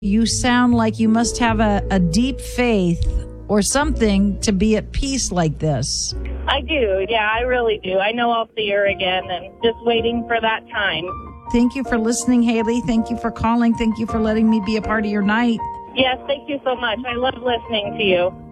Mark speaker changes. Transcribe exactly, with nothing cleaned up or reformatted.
Speaker 1: You sound like you must have a, a deep faith or something to be at peace like this.
Speaker 2: I do. Yeah, I really do. I know I'll see her again and just waiting for that time.
Speaker 1: Thank you for listening, Haley. Thank you for calling. Thank you for letting me be a part of your night.
Speaker 2: Yes, thank you so much. I love listening to you.